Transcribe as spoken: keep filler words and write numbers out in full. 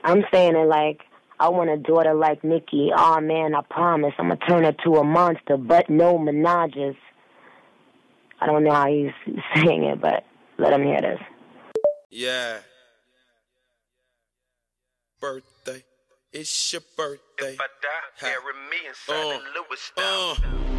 I'm saying it like, I want a daughter like Nicki. Oh man, I promise I'm gonna turn her to a monster, but no menages. I don't know how he's saying it, but let him hear this. Yeah. Birthday. It's your birthday. If I die, bury me in uh, Simon Lewis style. Uh.